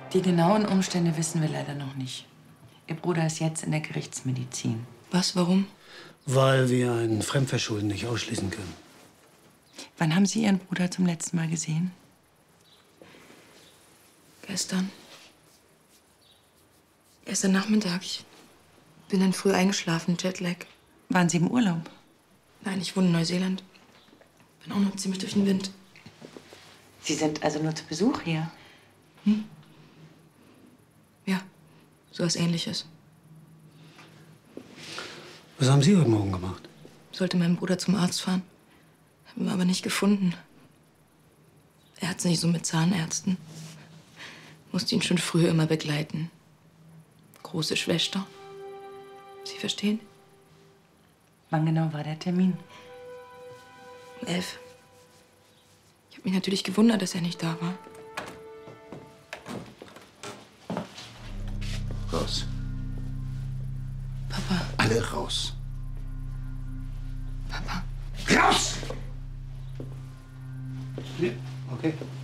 Die genauen Umstände wissen wir leider noch nicht. Ihr Bruder ist jetzt in der Gerichtsmedizin. Was, warum? Weil wir ein Fremdverschulden nicht ausschließen können. Wann haben Sie Ihren Bruder zum letzten Mal gesehen? Gestern. Gestern Nachmittag. Ich bin dann früh eingeschlafen, Jetlag. Waren Sie im Urlaub? Nein, ich wohne in Neuseeland. Bin auch noch ziemlich durch den Wind. Sie sind also nur zu Besuch hier? Ja, so was Ähnliches. Was haben Sie heute Morgen gemacht? Sollte meinen Bruder zum Arzt fahren. Hab ihn aber nicht gefunden. Er hat's nicht so mit Zahnärzten. Musste ihn schon früh immer begleiten. Große Schwester. Sie verstehen? Wann genau war der Termin? Um 11. Ich habe mich natürlich gewundert, dass er nicht da war. Raus. Papa, Alle raus. Papa. Raus! Ja, okay.